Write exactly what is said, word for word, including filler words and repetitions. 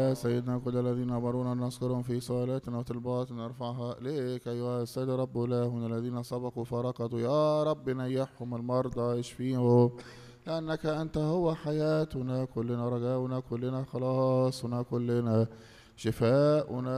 سيدنا كل الذين أمرونا أن نذكرهم في صلاتنا وطلبات نرفعها إليك أيها السيد رب إلهنا، الذين سبقوا فرقدوا يا رب نيحهم المرضى اشفيهم، لأنك أنت هو حياتنا، كلنا رجاؤنا، كلنا خلاصنا، كلنا شفاؤنا،